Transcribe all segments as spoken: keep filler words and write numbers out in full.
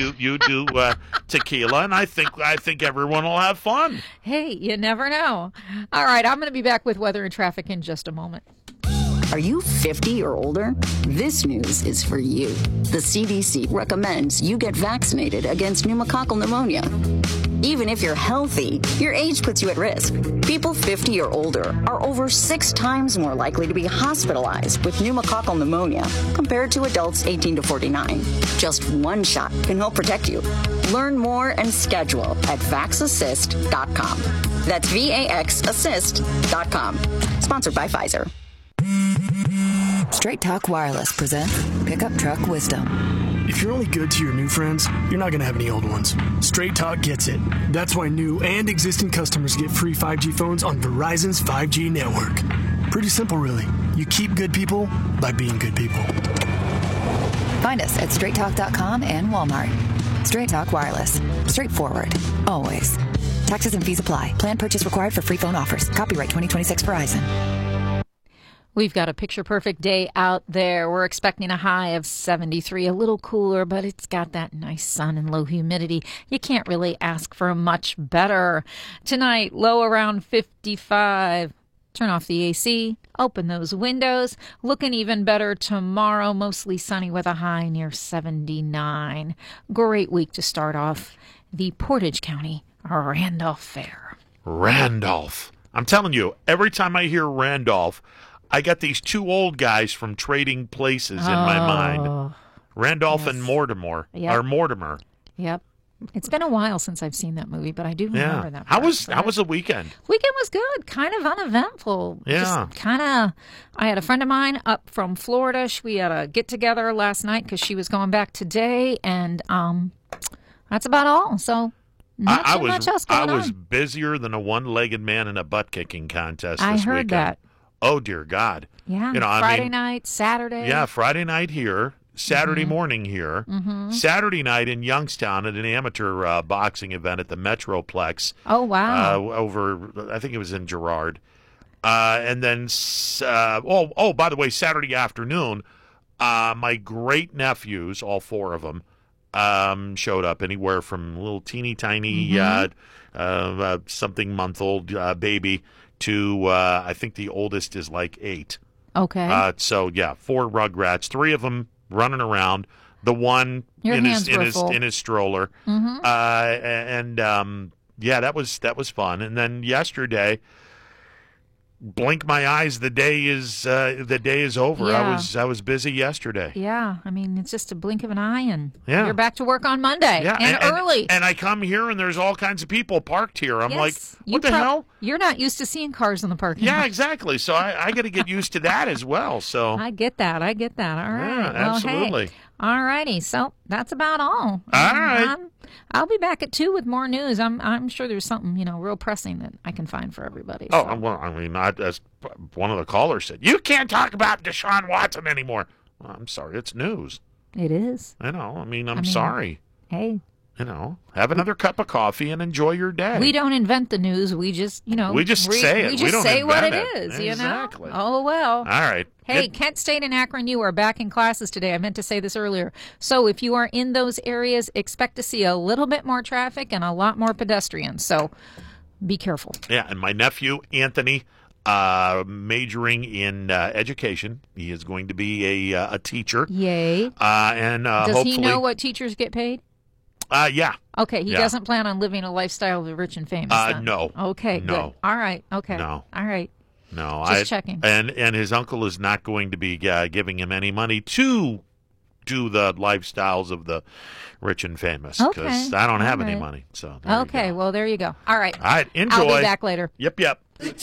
you you do uh, tequila, and I think I think everyone will have fun. Hey, you never know. All right, I'm going to be back with weather and traffic in just a moment. Are you fifty or older? This news is for you. The C D C recommends you get vaccinated against pneumococcal pneumonia. Even if you're healthy, your age puts you at risk. People fifty or older are over six times more likely to be hospitalized with pneumococcal pneumonia compared to adults eighteen to forty-nine. Just one shot can help protect you. Learn more and schedule at vax assist dot com. That's V A X assist dot com. Sponsored by Pfizer. Straight Talk Wireless presents Pickup Truck Wisdom. If you're only good to your new friends, you're not going to have any old ones. Straight Talk gets it. That's why new and existing customers get free five G phones on Verizon's five G network. Pretty simple, really. You keep good people by being good people. Find us at straight talk dot com and Walmart. Straight Talk Wireless. Straightforward. Always. Taxes and fees apply. Plan purchase required for free phone offers. Copyright twenty twenty-six Verizon. We've got a picture-perfect day out there. We're expecting a high of seventy-three, a little cooler, but it's got that nice sun and low humidity. You can't really ask for much better. Tonight, low around fifty-five. Turn off the A C, open those windows. Looking even better tomorrow, mostly sunny with a high near seventy-nine. Great week to start off the Portage County Randolph Fair. Randolph. I'm telling you, every time I hear Randolph, I got these two old guys from Trading Places in my mind. Randolph yes. and Mortimer. Yep. Or Mortimer. Yep. It's been a while since I've seen that movie, but I do remember Yeah. that. How part, was right? how was the weekend? Weekend was good, kind of uneventful. Yeah. Just kind of, I had a friend of mine up from Florida. We had a get-together last night because she was going back today, and um, that's about all. So not I, I too was much else I going was on. busier than a one-legged man in a butt-kicking contest I this heard weekend. that. Oh, dear God. Yeah, You know, I Friday mean- night, Saturday. Yeah, Friday night here, Saturday Mm-hmm. morning here, Saturday night in Youngstown at an amateur uh, boxing event at the Metroplex. Oh, wow. Uh, over, I think it was in Girard. Uh, and then, s- uh, oh, oh, by the way, Saturday afternoon, uh, my great nephews, all four of them, um, showed up. Anywhere from little teeny tiny, uh, uh, uh, something month old uh, baby to uh, I think the oldest is like eight. okay. Uh, so yeah, four Rugrats, three of them running around. The one Your in hands his in were his full. in his stroller. Mhm. Uh, and um, yeah, that was that was fun. And then yesterday, blink my eyes, the day is uh, the day is over. I Yeah. was I was busy yesterday. Yeah, I mean, it's just a blink of an eye, and Yeah. you're back to work on Monday. Yeah, and, early. And, I come here and there's all kinds of people parked here. I'm Yes. like, You what the prob- hell? You're not used to seeing cars in the parking Yeah, lot. exactly. So I, I got to get used to that as well. So I get that. I get that. All right. Yeah, well, absolutely. Hey, all righty. So that's about all. All right. Um, I'll be back at two with more news. I'm I'm sure there's something, you know, real pressing that I can find for everybody. Oh, so. well, I mean, I, as one of the callers said, you can't talk about Deshaun Watson anymore. Well, I'm sorry, it's news. It is. I know. I mean, I'm I mean- sorry. Hey, You know, have another cup of coffee and enjoy your day. we don't invent the news. We just, you know, We just re- say it. We We just don't say what it invent it. is. You Exactly. know. Oh well. All right. Hey, It- Kent State and Akron, you are back in classes today. I meant to say this earlier. So if you are in those areas, expect to see a little bit more traffic and a lot more pedestrians. So be careful. yeah, and my nephew, Anthony, uh, majoring in uh, education. He is going to be a, uh, a teacher. Yay. Uh, and uh, Does hopefully, he know what teachers get paid? Uh, yeah. Okay, he Yeah. doesn't plan on living a lifestyle of the rich and famous. Uh, then. no. Okay, No. good. All right. Okay. No. All right. No, Just I, checking. And and his uncle is not going to be uh, giving him any money to do the lifestyles of the rich and famous Okay. I don't have All any right. money. So there you Okay, go. well, there you go. All right. All right, enjoy. I'll be back later. Yep, yep.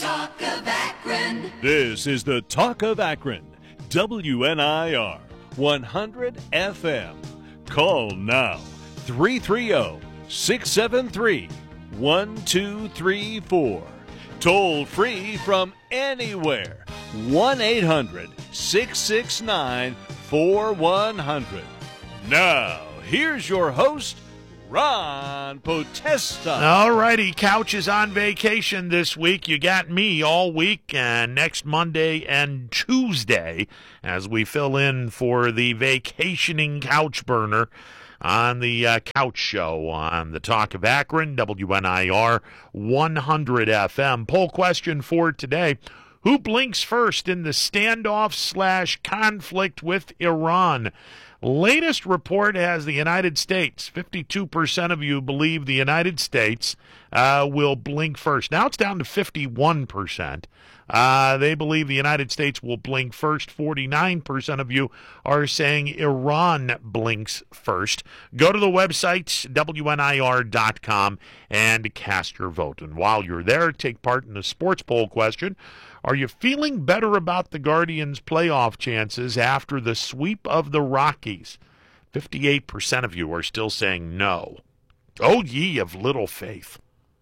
This is the Talk of Akron, W N I R one hundred F M. Call now, three three zero, six seven three, one two three four. Toll free from anywhere, one eight hundred, six six nine, four one zero zero. Now, here's your host, Ron Potesta. All righty, Couch is on vacation this week. You got me all week and next Monday and Tuesday as we fill in for the vacationing couch burner. on the uh, Couch Show on the Talk of Akron, W N I R one hundred F M. Poll question for today: who blinks first in the standoff slash conflict with Iran? Latest report has the United States. fifty-two percent of you believe the United States uh, will blink first. Now it's down to fifty-one percent. Uh, they believe the United States will blink first. forty-nine percent of you are saying Iran blinks first. Go to the website, W N I R dot com, and cast your vote. And while you're there, take part in the sports poll question. Are you feeling better about the Guardians' playoff chances after the sweep of the Rockies? fifty-eight percent of you are still saying no. Oh, ye of little faith.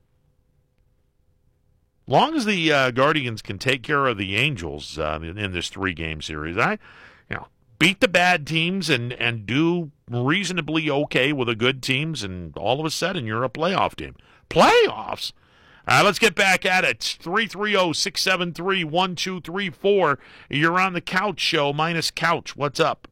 Long as the uh, Guardians can take care of the Angels uh, in, in this three-game series, I, you know, beat the bad teams and, and do reasonably okay with the good teams, and all of a sudden you're a playoff team. Playoffs? Uh, let's get back at it. three three zero, six seven three, one two three four. You're on the Couch Show, minus Couch. What's up?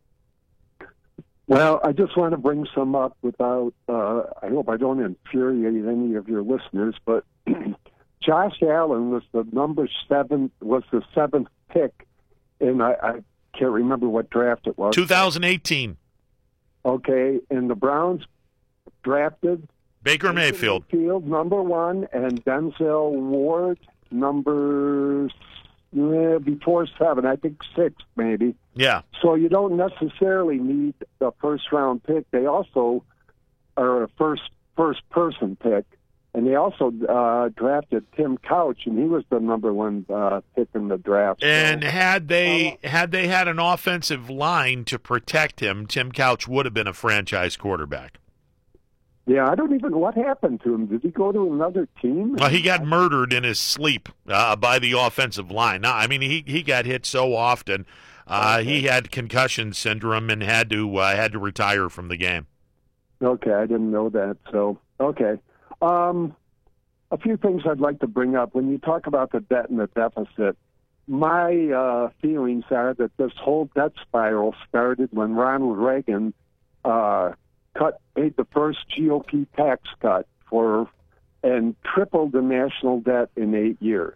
Well, I just want to bring some up without, uh, I hope I don't infuriate any of your listeners, but Josh Allen was the number seven, was the seventh pick, and I, I can't remember what draft it was. twenty eighteen. Okay, and the Browns drafted Baker Mayfield. Mayfield, number one, and Denzel Ward, number eh, before seven, I think six maybe. Yeah. So you don't necessarily need a first-round pick. They also are a first first person pick, and they also uh, drafted Tim Couch, and he was the number one uh, pick in the draft. And so, had they uh, had they had an offensive line to protect him, Tim Couch would have been a franchise quarterback. Yeah, I don't even, what happened to him? Did he go to another team? Well, he got murdered in his sleep uh, by the offensive line. No, I mean, he, he got hit so often. Uh, okay. He had concussion syndrome and had to uh, had to retire from the game. Okay, I didn't know that. So, okay. Um, a few things I'd like to bring up. When you talk about the debt and the deficit, my uh, feelings are that this whole debt spiral started when Ronald Reagan uh, cut made the first G O P tax cut for and tripled the national debt in eight years.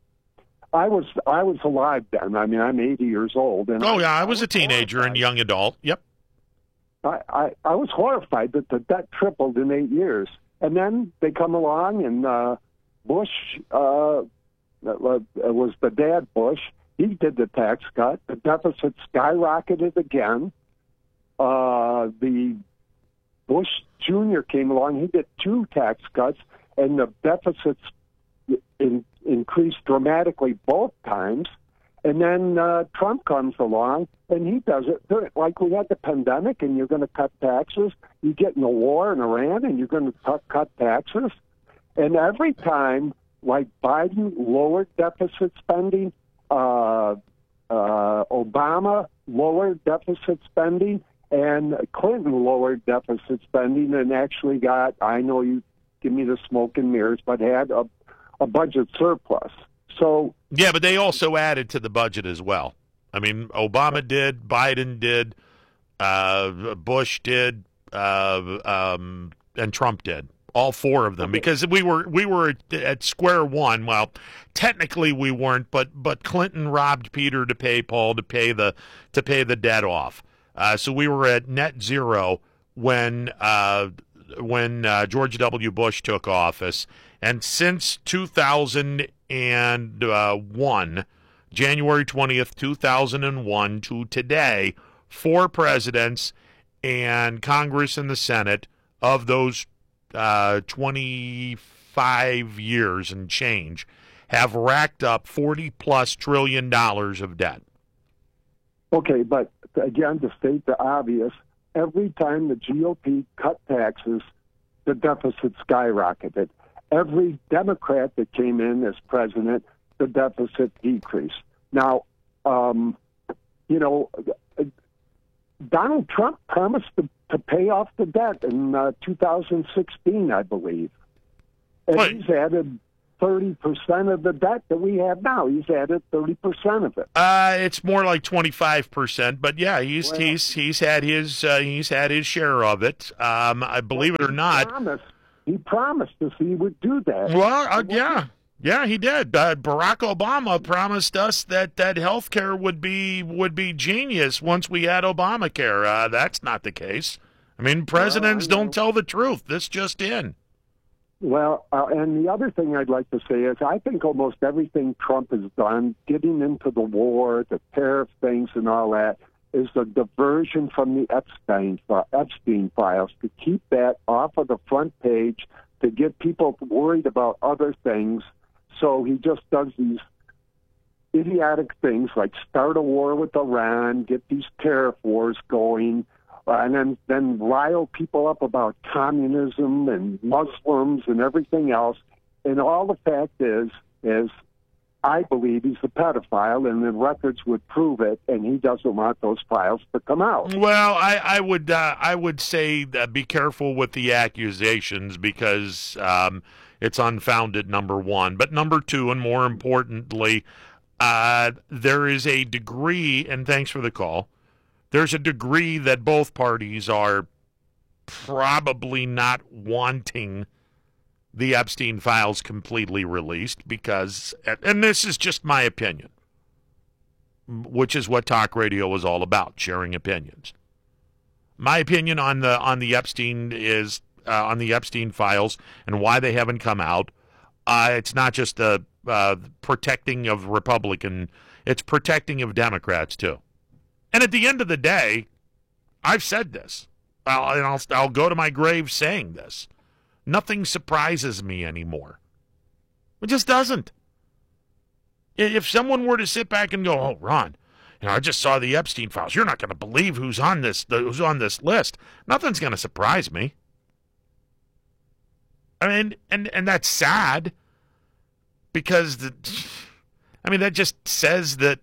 I was I was alive then. I mean, I'm eighty years old. And oh yeah, I, I was, was a teenager horrified. and young adult. Yep. I, I I was horrified that the debt tripled in eight years, and then they come along and uh, Bush uh, was the dad Bush. He did the tax cut. The deficit skyrocketed again. Uh, the Bush Junior came along. He did two tax cuts, and the deficits in, increased dramatically both times. And then uh, Trump comes along, and he does it like we had the pandemic, and you're going to cut taxes. You get in a war in Iran, and you're going to cut, cut taxes. And every time, like Biden lowered deficit spending, uh, uh, Obama lowered deficit spending, and Clinton lowered deficit spending and actually got, I know you give me the smoke and mirrors, but had a, a budget surplus. So yeah, but they also added to the budget as well. I mean, Obama did, Biden did, uh, Bush did, uh, um, and Trump did. All four of them, because we were we were at square one. Well, technically we weren't, but but Clinton robbed Peter to pay Paul to pay the to pay the debt off. Uh, so we were at net zero when uh, when uh, George W. Bush took office, and since two thousand one, January twentieth, two thousand one to today, four presidents and Congress and the Senate of those uh, twenty-five years and change have racked up forty plus trillion dollars of debt. Okay, but again, to state the obvious, every time the G O P cut taxes, the deficit skyrocketed. Every Democrat that came in as president, the deficit decreased. Now, um, you know, Donald Trump promised to, to pay off the debt in uh, two thousand sixteen, I believe. And Wait. he's added thirty percent of the debt that we have now. He's added thirty percent of it. Uh, it's more like twenty-five percent, but yeah, he's Well- he's he's had his uh, he's had his share of it. Um, I believe it or He not. promised, he promised us he would do that. Well, uh, yeah, yeah, he did. Uh, Barack Obama promised us that that health care would be would be genius once we had Obamacare. Uh, that's not the case. I mean, presidents Well, I know. don't tell the truth. This just in. Well, uh, and the other thing I'd like to say is I think almost everything Trump has done, getting into the war, the tariff things and all that, is a diversion from the Epstein, uh, Epstein files to keep that off of the front page, to get people worried about other things. So he just does these idiotic things like start a war with Iran, get these tariff wars going, Uh, and then, then rile people up about communism and Muslims and everything else. And all the fact is, is I believe he's a pedophile, and the records would prove it, and he doesn't want those files to come out. Well, I, I would uh, I would say that be careful with the accusations because um, it's unfounded, number one. But number two, and more importantly, uh, there is a degree, and thanks for the call, there's a degree that both parties are probably not wanting the Epstein files completely released because, and this is just my opinion, which is what talk radio is all about, sharing opinions. My opinion on the on the Epstein is uh, on the Epstein files and why they haven't come out. Uh, it's not just the uh, protecting of Republican; it's protecting of Democrats too. And at the end of the day, I've said this, I'll, and I'll, I'll go to my grave saying this. Nothing surprises me anymore. It just doesn't. If someone were to sit back and go, "Oh, Ron, you know, I just saw the Epstein files. You're not going to believe who's on this who's on this list," nothing's going to surprise me. I mean, and and that's sad because the, I mean, that just says that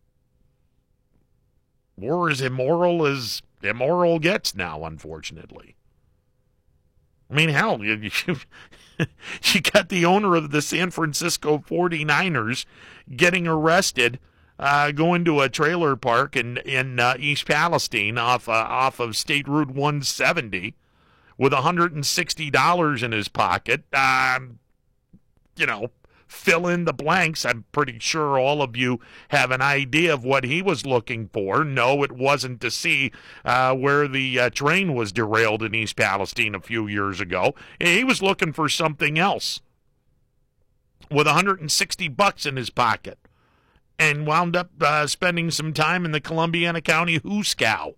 war is immoral as immoral gets now, unfortunately. I mean, hell, you, you, you got the owner of the San Francisco forty-niners getting arrested, uh, going to a trailer park in, in uh, East Palestine off, uh, off of State Route one seventy with one hundred sixty dollars in his pocket. Um, you know, fill in the blanks. I'm pretty sure all of you have an idea of what he was looking for. No, it wasn't to see uh, where the uh, train was derailed in East Palestine a few years ago. He was looking for something else with one hundred sixty bucks in his pocket and wound up uh, spending some time in the Columbiana County Hooscow.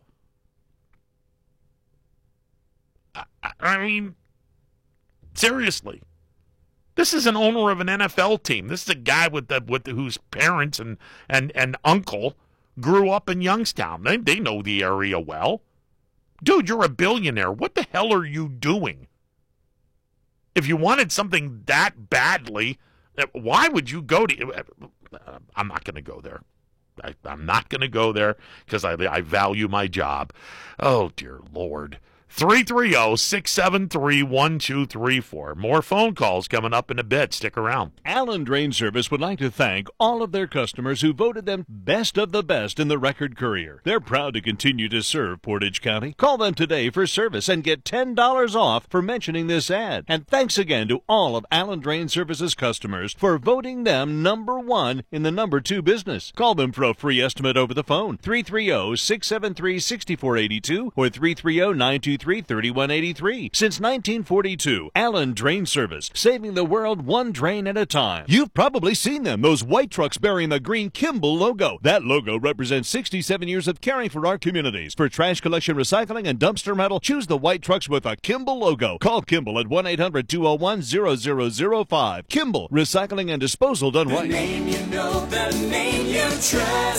I, I mean, seriously. This is an owner of an N F L team. This is a guy with the, with the, whose parents and, and, and uncle grew up in Youngstown. They, they know the area well. Dude, you're a billionaire. What the hell are you doing? If you wanted something that badly, why would you go to... I'm not going to go there. I, I'm not going to go there because I, I value my job. Oh, dear Lord. three three zero, six seven three, one two three four. More phone calls coming up in a bit. Stick around. Allen Drain Service would like to thank all of their customers who voted them best of the best in the Record Courier. They're proud to continue to serve Portage County. Call them today for service and get ten dollars off for mentioning this ad. And thanks again to all of Allen Drain Service's customers for voting them number one in the number two business. Call them for a free estimate over the phone. three three zero, six seven three, six four eight two or three three zero, nine two three, three one eight three. Since nineteen forty-two, Allen Drain Service, saving the world one drain at a time. You've probably seen them, those white trucks bearing the green Kimball logo. That logo represents sixty-seven years of caring for our communities. For trash collection, recycling, and dumpster rental, choose the white trucks with a Kimball logo. Call Kimball at one eight hundred, two oh one, zero zero zero five. Kimball, recycling and disposal done right. The name you know, the name you trust.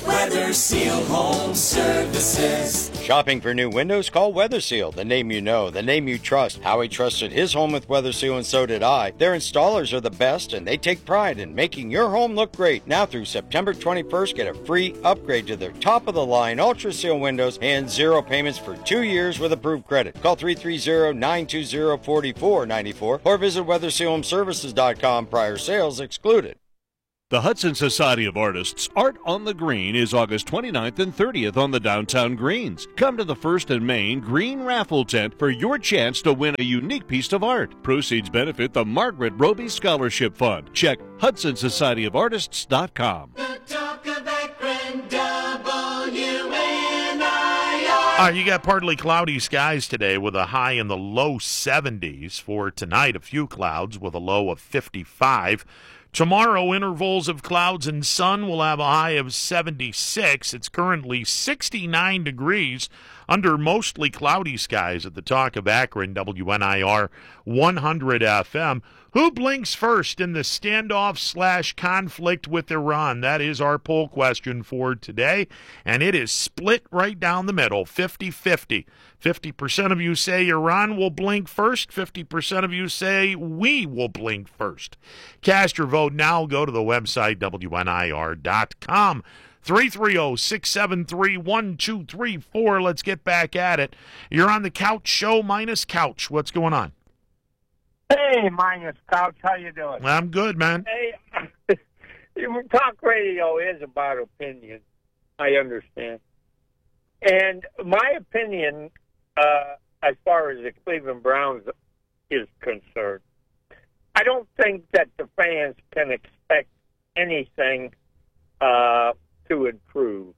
Weather Seal Home Services. Shopping for new windows? Call Weather Seal, the name you know, the name you trust. Howie trusted his home with Weather Seal, and so did I. Their installers are the best, and they take pride in making your home look great. Now through September twenty-first, get a free upgrade to their top-of-the-line Ultra Seal windows and zero payments for two years with approved credit. Call three three zero, nine two zero, four four nine four or visit weather seal home services dot com. Prior sales excluded. The Hudson Society of Artists Art on the Green is August twenty-ninth and thirtieth on the downtown greens. Come to the First and Main Green Raffle Tent for your chance to win a unique piece of art. Proceeds benefit the Margaret Roby Scholarship Fund. Check hudson society of artists dot com. The talk of Akron, W N I R. Uh, you got partly cloudy skies today with a high in the low seventies. For tonight, a few clouds with a low of fifty-five. Tomorrow, intervals of clouds and sun will have a high of seventy-six. It's currently sixty-nine degrees under mostly cloudy skies at the Talk of Akron, W N I R one hundred F M. Who blinks first in the standoff slash conflict with Iran? That is our poll question for today, and it is split right down the middle, fifty-fifty. fifty percent of you say Iran will blink first. fifty percent of you say we will blink first. Cast your vote now. Go to the website, W N I R dot com. three three zero, six seven three, one two three four. Let's get back at it. You're on the Couch Show minus Couch. What's going on? Hey, minus Couch. How you doing? I'm good, man. Hey, talk radio is about opinion. I understand. And my opinion, uh, as far as the Cleveland Browns is concerned, I don't think that the fans can expect anything uh, to improve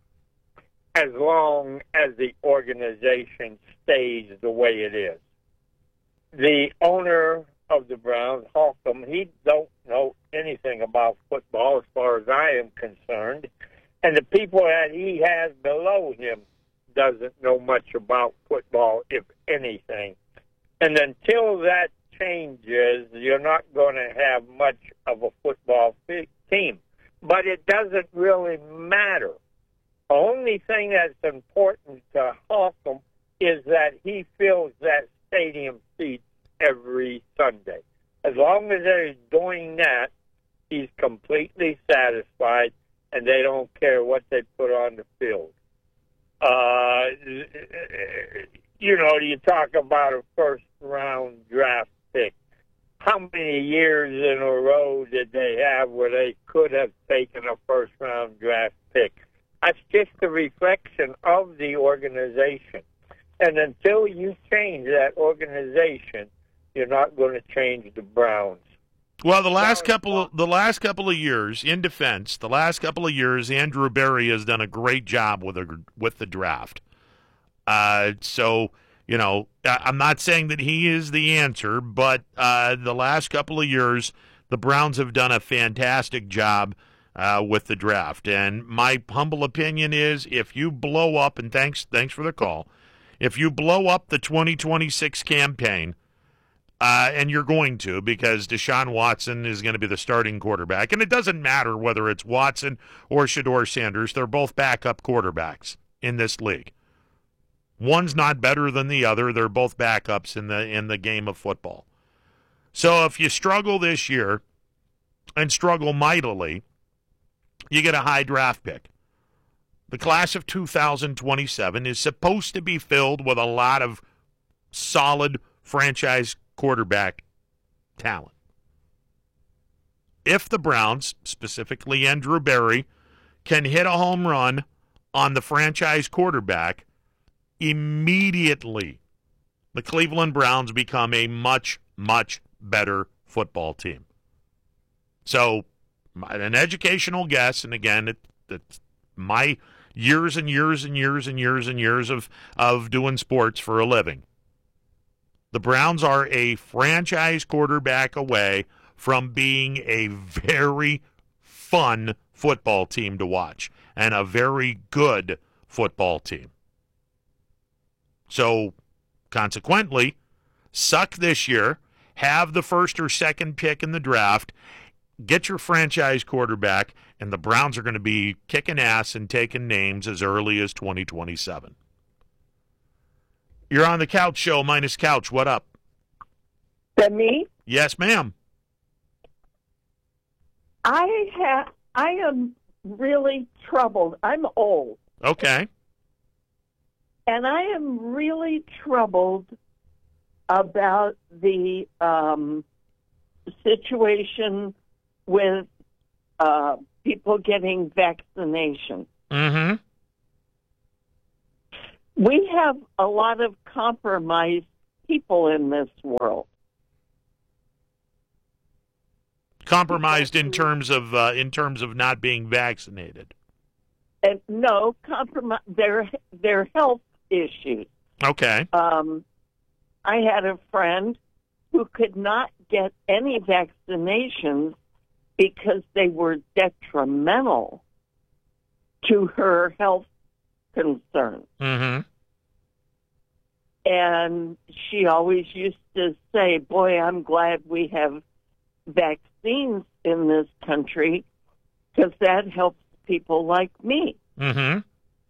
as long as the organization stays the way it is. The owner of the Browns, Holcomb, he don't know anything about football as far as I am concerned, and the people that he has below him doesn't know much about football, if anything. And until that changes, you're not going to have much of a football team. But it doesn't really matter. The only thing that's important to Holcomb is that he fills that stadium seat every Sunday. As long as they're doing that, he's completely satisfied, and they don't care what they put on the field. Uh, you know, you talk about a first-round draft pick. How many years in a row did they have where they could have taken a first-round draft pick? That's just a reflection of the organization. And until you change that organization, you're not going to change the Browns. Well, the last couple of, the last couple of years, in defense, the last couple of years, Andrew Berry has done a great job with a, with the draft. Uh, so, you know, I'm not saying that he is the answer, but uh, the last couple of years, the Browns have done a fantastic job uh, with the draft. And my humble opinion is, if you blow up, and thanks, thanks for the call, if you blow up the twenty twenty-six campaign, Uh, and you're going to, because Deshaun Watson is going to be the starting quarterback. And it doesn't matter whether it's Watson or Shedeur Sanders. They're both backup quarterbacks in this league. One's not better than the other. They're both backups in the in the game of football. So if you struggle this year and struggle mightily, you get a high draft pick. The class of two thousand twenty-seven is supposed to be filled with a lot of solid franchise quarterback talent. If the Browns, specifically Andrew Berry, can hit a home run on the franchise quarterback, immediately the Cleveland Browns become a much, much better football team. So, an educational guess, and again, it, it's my years and years and years and years and years of, of doing sports for a living. The Browns are a franchise quarterback away from being a very fun football team to watch and a very good football team. So, consequently, suck this year, have the first or second pick in the draft, get your franchise quarterback, and the Browns are going to be kicking ass and taking names as early as twenty twenty-seven. You're on the Couch Show, minus Couch. What up? That me? Yes, ma'am. I have. I am really troubled. I'm old. Okay. And I am really troubled about the um, situation with uh, people getting vaccination. Mm-hmm. We have a lot of compromised people in this world. Compromised in terms of uh, in terms of not being vaccinated. And no, compromise their their health issues. Okay. Um, I had a friend who could not get any vaccinations because they were detrimental to her health concerns. Mm-hmm. And she always used to say, boy, I'm glad we have vaccines in this country because that helps people like me. Mm-hmm.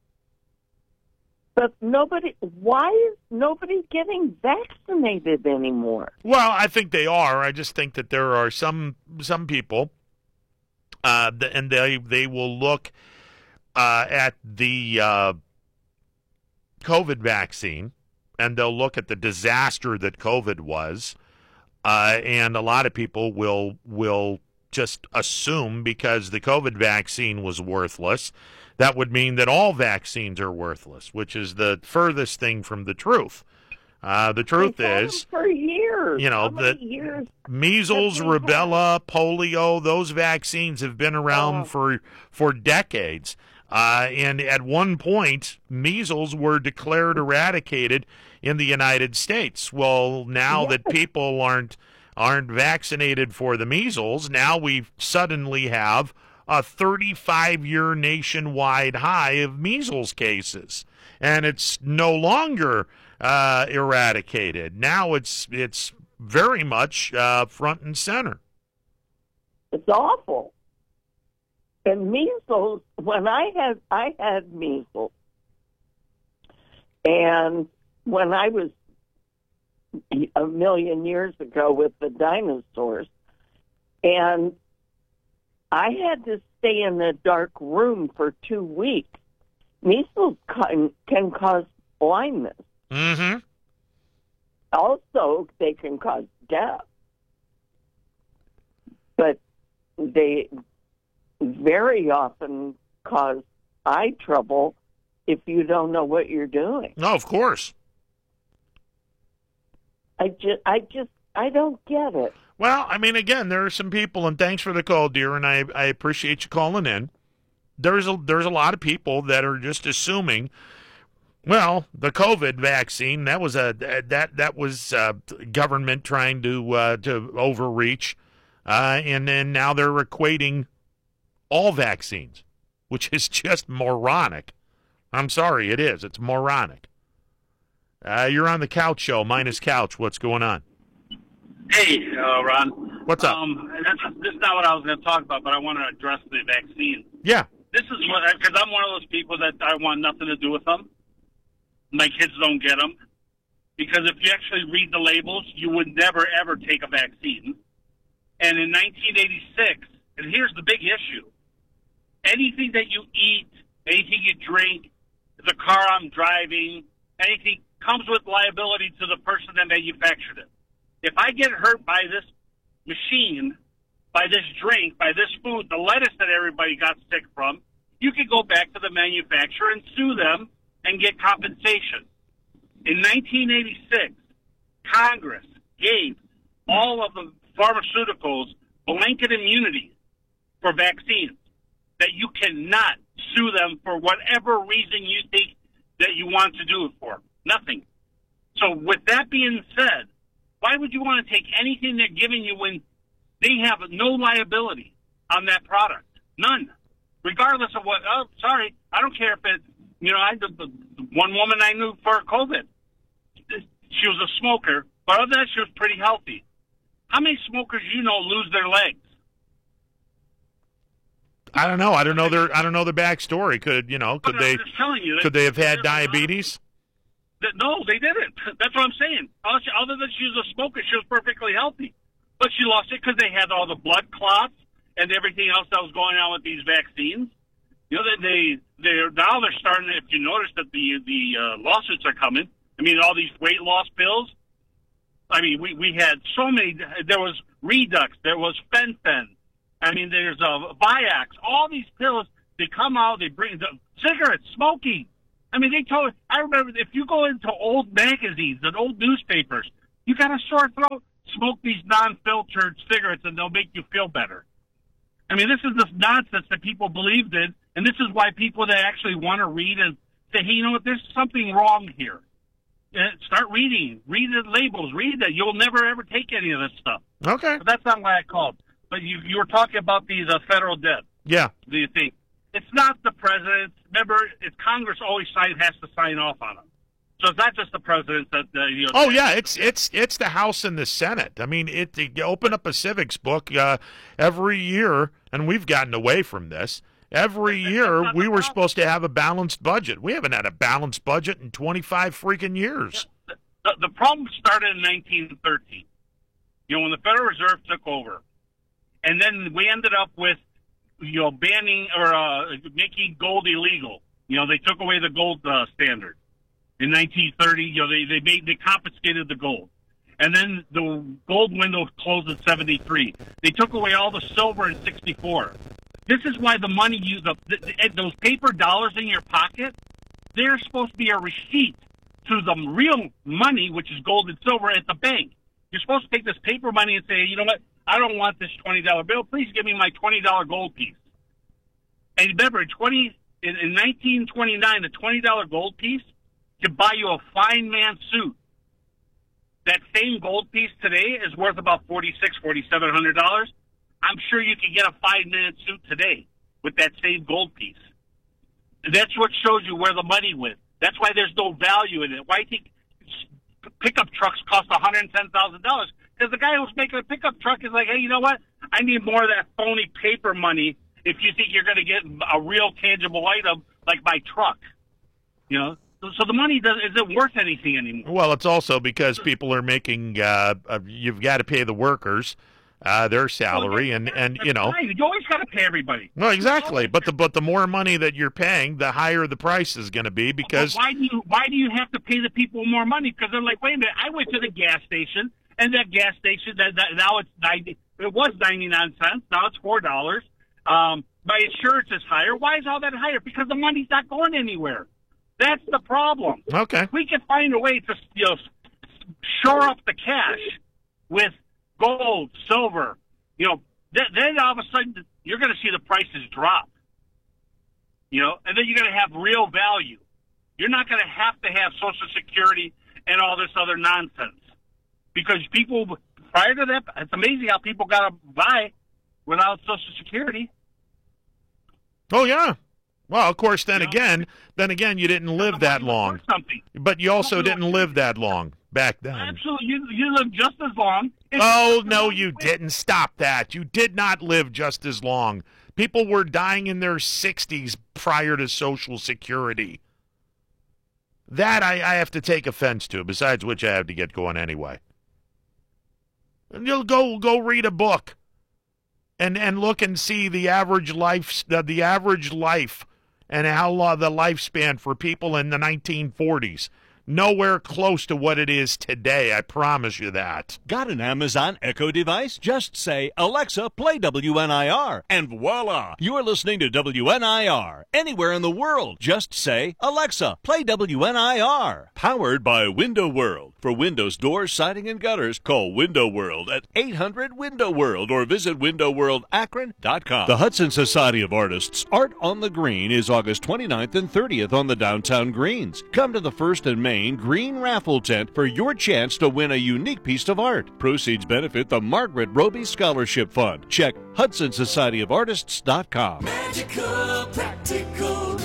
But nobody, why is nobody getting vaccinated anymore? Well, I think they are. I just think that there are some some people, uh, and they they will look uh, at the uh, COVID vaccine, and they'll look at the disaster that COVID was, uh, and a lot of people will will just assume because the COVID vaccine was worthless, that would mean that all vaccines are worthless, which is the furthest thing from the truth. Uh, the truth is, for years, you know, How that many years measles, rubella, polio, those vaccines have been around Oh. for for decades. Uh, and at one point, measles were declared eradicated in the United States. Well, now Yes. that people aren't aren't vaccinated for the measles, now we suddenly have a thirty-five year nationwide high of measles cases, and it's no longer uh, eradicated. Now it's it's very much uh, front and center. It's awful. And measles, when I had I had measles, and when I was a million years ago with the dinosaurs, and I had to stay in a dark room for two weeks. Measles can, can cause blindness. Mm-hmm. Also, they can cause death. But they very often cause eye trouble if you don't know what you're doing. No, of course. I just, I just, I don't get it. Well, I mean, again, there are some people, and thanks for the call, dear, and I I appreciate you calling in. There's a there's a lot of people that are just assuming, well, the COVID vaccine that was a that that was uh, government trying to uh, to overreach, uh, and then now they're equating all vaccines, which is just moronic. I'm sorry, it is. It's moronic. Uh, you're on the Couch Show, minus Couch. What's going on? Hey, uh, Ron. What's up? Um, that's, this is not what I was going to talk about, but I want to address the vaccine. Yeah. This is what, because I'm one of those people that I want nothing to do with them. My kids don't get them. Because if you actually read the labels, you would never, ever take a vaccine. And in nineteen eighty-six, and here's the big issue, anything that you eat, anything you drink, the car I'm driving, anything comes with liability to the person that manufactured it. If I get hurt by this machine, by this drink, by this food, the lettuce that everybody got sick from, you could go back to the manufacturer and sue them and get compensation. In nineteen eighty-six, Congress gave all of the pharmaceuticals blanket immunity for vaccines, that you cannot sue them for whatever reason you think that you want to do it for. Nothing. So with that being said, why would you want to take anything they're giving you when they have no liability on that product? None. Regardless of what, oh, sorry, I don't care if it, you know, I the, the one woman I knew for COVID, she was a smoker, but other than that, she was pretty healthy. How many smokers you know lose their legs? I don't know. I don't know their. I don't know the backstory. Could you know? Could But they? I'm just telling you, Could they have had there's a lot of- diabetes? That, no, they didn't. That's what I'm saying. Other than she was a smoker, she was perfectly healthy. But she lost it because they had all the blood clots and everything else that was going on with these vaccines. You know, they they now they're starting. If you notice that the the uh, lawsuits are coming. I mean, all these weight loss pills. I mean, we we had so many. There was Redux. There was Fen-Phen. I mean, there's uh, Viax. All these pills. They come out. They bring the cigarettes, smoking. I mean, they told. I remember if you go into old magazines and old newspapers, you got a sore throat. Smoke these non-filtered cigarettes, and they'll make you feel better. I mean, this is this nonsense that people believed in, and this is why people that actually want to read and say, hey, you know what, there's something wrong here. Uh, start reading. Read the labels. Read that. You'll never, ever take any of this stuff. Okay. But that's not why I called. But you, you were talking about these uh, federal debt. Yeah. Do you think? It's not the president. Remember, it's Congress always sign, has to sign off on them. So it's not just the president that uh, you know. Oh yeah, it's it's it's the House and the Senate. I mean, it. You open up a civics book uh, every year, and we've gotten away from this. Every year, we were supposed to have a balanced budget. We haven't had a balanced budget in twenty-five freaking years. The, the problem started in nineteen thirteen. You know, when the Federal Reserve took over, and then we ended up with, you know, banning or uh, making gold illegal. You know, they took away the gold uh, standard. In nineteen thirty, you know, they, they made, they confiscated the gold. And then the gold window closed in seventy-three. They took away all the silver in sixty-four. This is why the money you, the, the, those paper dollars in your pocket, they're supposed to be a receipt to the real money, which is gold and silver at the bank. You're supposed to take this paper money and say, you know what, I don't want this twenty dollar bill. Please give me my twenty dollar gold piece. And remember, in, twenty, in, in nineteen twenty-nine, the twenty dollar gold piece to buy you a fine man suit. That same gold piece today is worth about forty-six, forty-seven hundred dollars. I'm sure you can get a fine man suit today with that same gold piece. That's what shows you where the money went. That's why there's no value in it. Why do you think pickup trucks cost one hundred ten thousand dollars? Because the guy who's making a pickup truck is like, hey, you know what? I need more of that phony paper money if you think you're going to get a real tangible item like my truck. You know? So the money does, isn't worth anything anymore. Well, it's also because people are making. Uh, uh, you've got to pay the workers uh, their salary, and, and you know. You always got to pay everybody. Well, exactly, but the but the more money that you're paying, the higher the price is going to be. Because but why do you why do you have to pay the people more money? Because they're like, wait a minute, I went to the gas station, and that gas station that, that now it's ninety. It was ninety nine cents. Now it's four dollars. Um, my insurance is higher. Why is all that higher? Because the money's not going anywhere. That's the problem. Okay. We can find a way to, you know, shore up the cash with gold, silver. You know, th- then all of a sudden you're going to see the prices drop. You know, and then you're going to have real value. You're not going to have to have Social Security and all this other nonsense. Because people, prior to that, it's amazing how people got to buy without Social Security. Oh, yeah. Well, of course, then again, then again, you didn't live that long. But you also didn't live that long back then. Absolutely. You, you lived just as long. Oh, no, you didn't. Stop that. You did not live just as long. People were dying in their sixties prior to Social Security. That I, I have to take offense to, besides which I have to get going anyway. And you'll go go read a book and, and look and see the average life, the, the average life and how long the lifespan for people in the nineteen forties. Nowhere close to what it is today, I promise you that. Got an Amazon Echo device? Just say, Alexa, play W N I R, and voila, you're listening to W N I R. Anywhere in the world, just say, Alexa, play W N I R. Powered by Window World. For windows, doors, siding, and gutters, call Window World at eight hundred window world or visit window world akron dot com. The Hudson Society of Artists Art on the Green is August twenty-ninth and thirtieth on the downtown greens. Come to the First and Main Green Raffle Tent for your chance to win a unique piece of art. Proceeds benefit the Margaret Roby Scholarship Fund. Check hudson society of artists dot com. Magical, practical, reliable.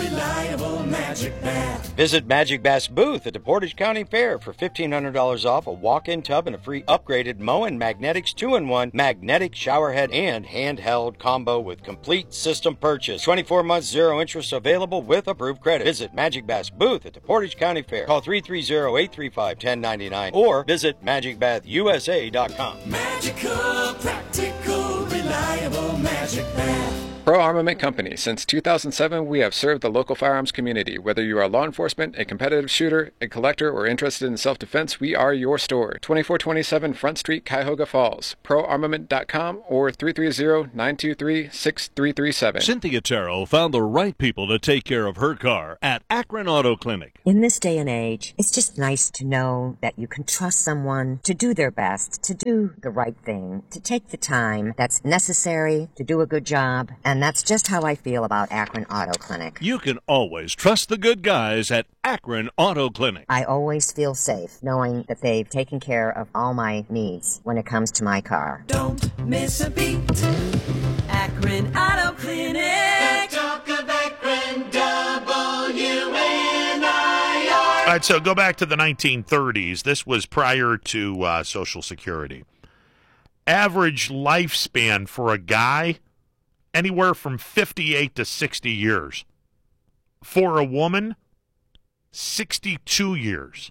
reliable Magic Bath. Visit Magic Bath's booth at the Portage County Fair for fifteen hundred dollars off a walk-in tub and a free upgraded Moen Magnetics two in one magnetic shower head and handheld combo with complete system purchase. twenty-four months zero interest available with approved credit. Visit Magic Bath's booth at the Portage County Fair. Call three three zero, eight three five, one zero nine nine or visit magic bath u s a dot com. Magical, practical, reliable Magic Bath. Pro Armament Company. Since two thousand seven, we have served the local firearms community. Whether you are law enforcement, a competitive shooter, a collector, or interested in self-defense, we are your store. twenty-four twenty-seven Front Street, Cuyahoga Falls. pro armament dot com or three three zero, nine two three, six three three seven. Cynthia Terrell found the right people to take care of her car at Akron Auto Clinic. In this day and age, it's just nice to know that you can trust someone to do their best, to do the right thing, to take the time that's necessary to do a good job. And that's just how I feel about Akron Auto Clinic. You can always trust the good guys at Akron Auto Clinic. I always feel safe knowing that they've taken care of all my needs when it comes to my car. Don't miss a beat. Akron Auto Clinic. The talk of Akron, W N I R. All right, so go back to the nineteen thirties. This was prior to uh, Social Security. Average lifespan for a guy, anywhere from fifty-eight to sixty years. For a woman, sixty-two years.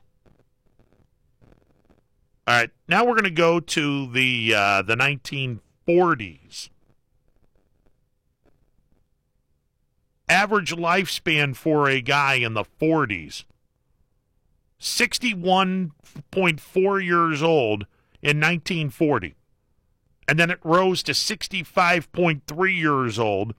All right, now we're going to go to the uh, the nineteen forties. Average lifespan for a guy in the forties, sixty-one point four years old in nineteen forty. And then it rose to sixty-five point three years old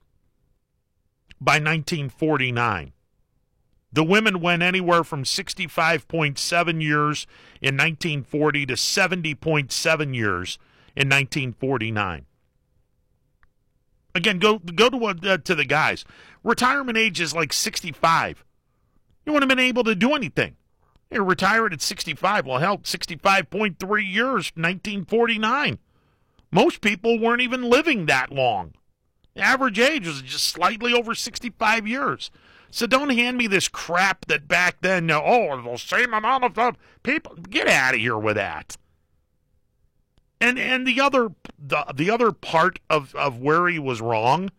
by nineteen forty-nine. The women went anywhere from sixty-five point seven years in nineteen forty to seventy point seven years in nineteen forty-nine. Again, go go to uh, to the guys. Retirement age is like sixty-five. You wouldn't have been able to do anything. You're retired at sixty-five. Well, hell, sixty-five point three years, nineteen forty-nine. Most people weren't even living that long. The average age was just slightly over sixty-five years. So don't hand me this crap that back then, oh, the same amount of uh, people. Get out of here with that. And and the other the, the other part of, of where he was wrong,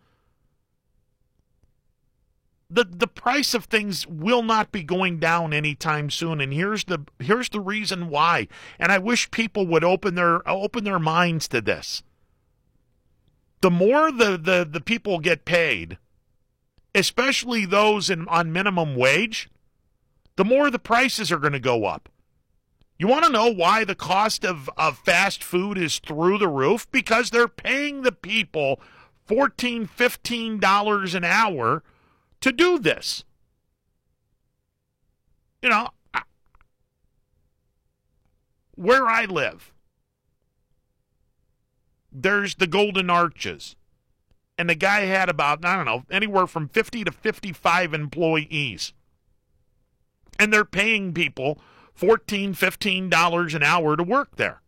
the the price of things will not be going down anytime soon, and here's the here's the reason why. And I wish people would open their open their minds to this. The more the, the, the people get paid, especially those in on minimum wage, the more the prices are going to go up. You want to know why the cost of, of fast food is through the roof? Because they're paying the people fourteen dollars, fifteen dollars an hour to do this. You know, where I live, there's the Golden Arches. And the guy had about, I don't know, anywhere from fifty to fifty-five employees. And they're paying people fourteen dollars, fifteen dollars an hour to work there.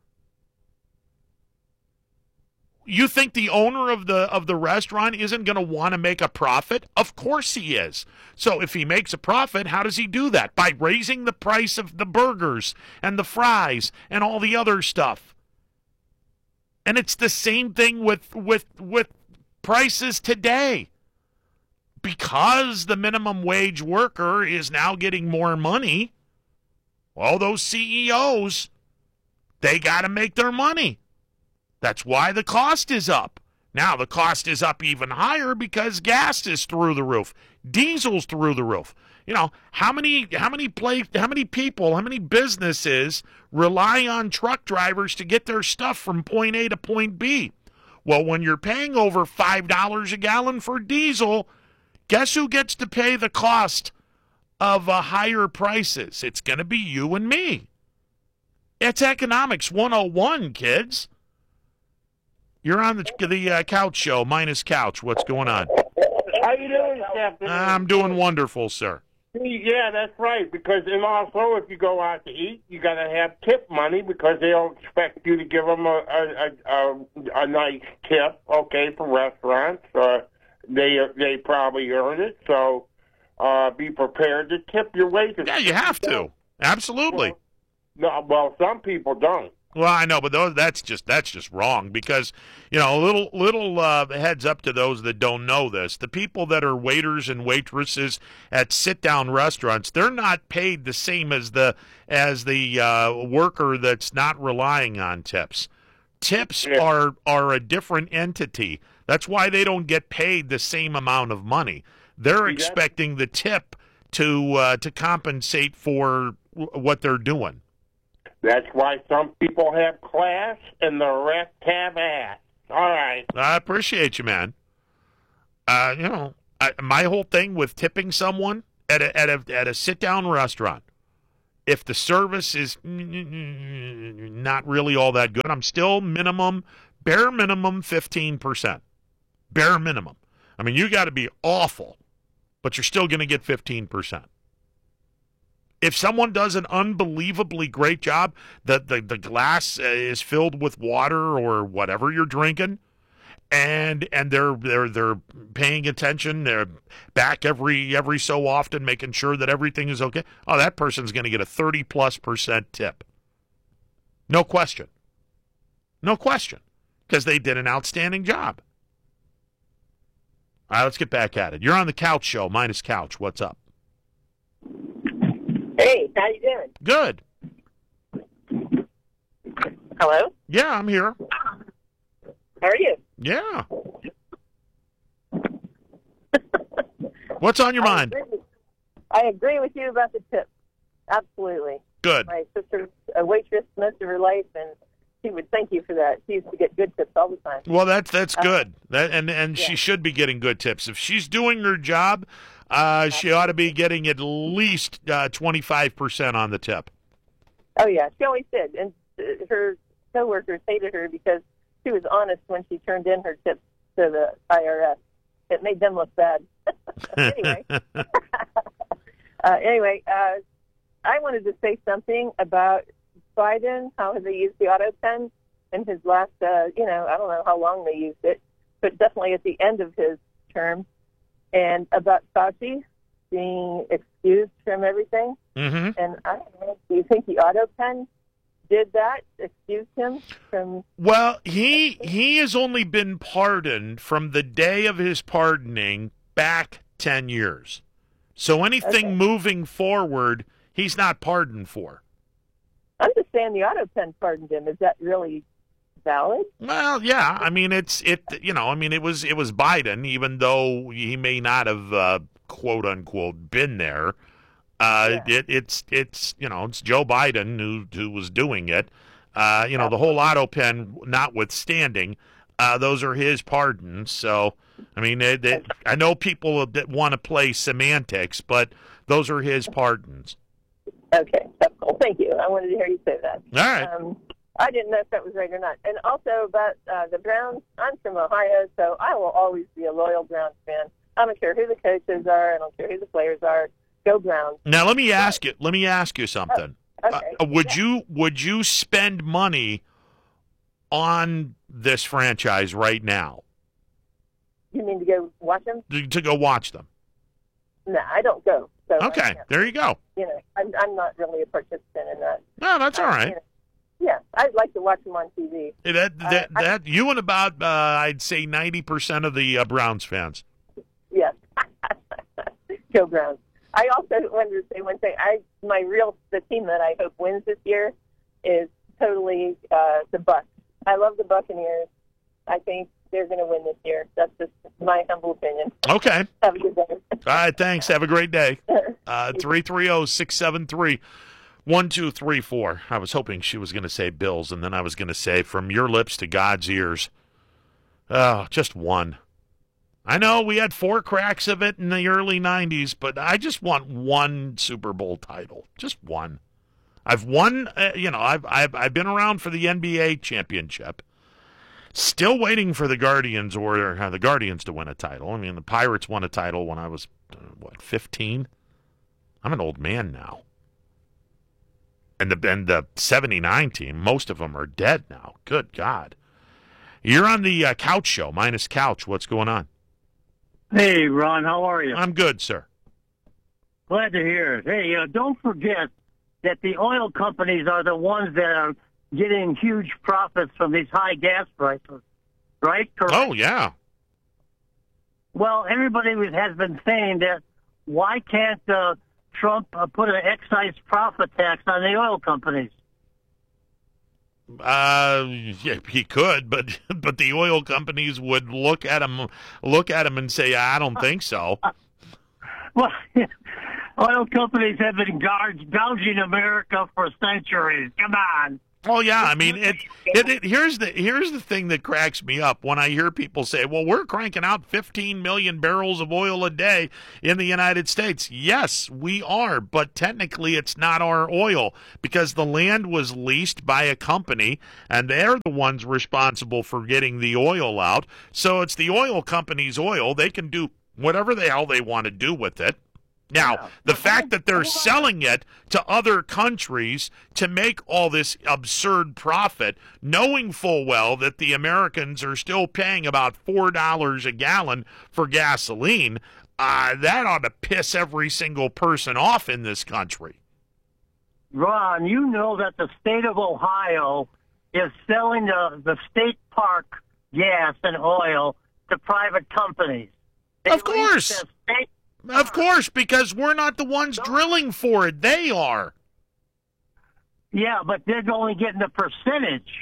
You think the owner of the of the restaurant isn't going to want to make a profit? Of course he is. So if he makes a profit, how does he do that? By raising the price of the burgers and the fries and all the other stuff. And it's the same thing with with with prices today. Because the minimum wage worker is now getting more money, well, those C E Os, they got to make their money. That's why the cost is up. Now the cost is up even higher because gas is through the roof. Diesel's through the roof. You know, how many how many play, how many people, how many businesses rely on truck drivers to get their stuff from point A to point B? Well, when you're paying over five dollars a gallon for diesel, guess who gets to pay the cost of uh, higher prices? It's going to be you and me. It's Economics one oh one, kids. You're on the the uh, Couch Show, minus Couch. What's going on? How you doing, Captain? I'm doing wonderful, sir. Yeah, that's right. Because and also, if you go out to eat, you got to have tip money because they don't expect you to give them a a, a, a nice tip. Okay, for restaurants, uh, they they probably earn it. So uh, be prepared to tip your waitress. Yeah, you have to. Absolutely. No, well, some people don't. Well, I know, but those, that's just that's just wrong because, you know, a little little uh, heads up to those that don't know this. The people that are waiters and waitresses at sit-down restaurants, they're not paid the same as the as the uh, worker that's not relying on tips. Tips Yeah. are are a different entity. That's why they don't get paid the same amount of money. They're Yeah. expecting the tip to uh, to compensate for w- what they're doing. That's why some people have class and the rest have ass. All right. I appreciate you, man. Uh, you know, I, my whole thing with tipping someone at a at a at a sit down restaurant, if the service is not really all that good, I'm still minimum, bare minimum, fifteen percent. Bare minimum. I mean, you got to be awful, but you're still going to get fifteen percent. If someone does an unbelievably great job, the, the, the glass uh, is filled with water or whatever you're drinking, and and they're they're they're paying attention, they're back every every so often, making sure that everything is okay. Oh, that person's going to get a thirty plus percent tip. No question. No question, because they did an outstanding job. All right, let's get back at it. You're on the Couch Show, minus Couch. What's up? Hey, how you doing? Good. Hello? Yeah, I'm here. How are you? Yeah. What's on your I mind? Agree with, I agree with you about the tips. Absolutely. Good. My sister's a waitress most of her life, and she would thank you for that. She used to get good tips all the time. Well, that's that's Uh, good. That and and yeah. she should be getting good tips. If she's doing her job, uh, she ought to be getting at least uh, twenty-five percent on the tip. Oh, yeah, she always did. And uh, her coworkers hated her because she was honest when she turned in her tips to the I R S. It made them look bad. anyway, uh, anyway, uh, I wanted to say something about Biden, how they used the auto pen in his last, uh, you know, I don't know how long they used it, but definitely at the end of his term, and about Fauci being excused from everything. Mm-hmm. And I don't know, do you think the auto pen did that, excused him from... Well, he he has only been pardoned from the day of his pardoning back ten years. So anything Okay. moving forward, he's not pardoned for. I'm just saying the auto pen pardoned him. Is that really valid? Well, yeah. I mean, it's it. You know, I mean, it was it was Biden, even though he may not have uh, quote unquote been there. Uh, Yeah. it, it's it's you know it's Joe Biden who who was doing it. Uh, you know, the whole auto pen notwithstanding, uh, those are his pardons. So I mean, they, they, I know people that want to play semantics, but those are his pardons. Okay, that's cool. Thank you. I wanted to hear you say that. All right. Um, I didn't know if that was right or not. And also about uh, the Browns, I'm from Ohio, so I will always be a loyal Browns fan. I don't care who the coaches are. I don't care who the players are. Go Browns. Now let me ask you. Let me ask you something. Okay. Uh, would you would you spend money on this franchise right now You mean to go watch them? to, to go watch them? No, I don't go. So I Okay, can't. there you go. You know, I'm, I'm not really a participant in that. No, that's all Uh, right. you know, yeah, I'd like to watch them on T V. Hey, That that, I- that you and about uh, I'd say ninety percent of the uh, Browns fans. Yes. Go Browns. I also wanted to say one thing. I my real the team that I hope wins this year is totally uh, the Bucs. I love the Buccaneers. I think they're going to win this year. That's just my humble opinion. Okay. Have a good day. All right. Thanks. Have a great day. Uh, three three zero six seven three one two three four. I was hoping she was going to say Bills, and then I was going to say from your lips to God's ears. Oh, just one. I know we had four cracks of it in the early nineties, but I just want one Super Bowl title. Just one. I've won, uh, you know, I've, I've I've been around for the N B A championship. Still waiting for the Guardians or uh, the Guardians to win a title. I mean, the Pirates won a title when I was, uh, what, fifteen? I'm an old man now. And the and the seventy-nine team, most of them are dead now. Good God. You're on the uh, Couch Show, minus Couch. What's going on? Hey, Ron, how are you? I'm good, sir. Glad to hear it. Hey, uh, don't forget that the oil companies are the ones that are getting huge profits from these high gas prices, right? Correct? Oh, yeah. Well, everybody was- has been saying that why can't uh, Trump uh, put an excise profit tax on the oil companies? Uh, yeah, he could, but but the oil companies would look at him, look at him, and say, "I don't think so." Well, oil companies have been gouge- gouging America for centuries. Come on. Oh yeah, I mean, it, it, it. Here's the here's the thing that cracks me up when I hear people say, "Well, we're cranking out fifteen million barrels of oil a day in the United States." Yes, we are, but technically, it's not our oil because the land was leased by a company, and they're the ones responsible for getting the oil out. So it's the oil company's oil; they can do whatever the hell they want to do with it. Now, the fact that they're selling it to other countries to make all this absurd profit, knowing full well that the Americans are still paying about four dollars a gallon for gasoline, uh, that ought to piss every single person off in this country. Ron, you know that the state of Ohio is selling the, the state park gas and oil to private companies. They Of course. lease the state Of course, because we're not the ones drilling for it. They are. Yeah, but they're only getting a percentage.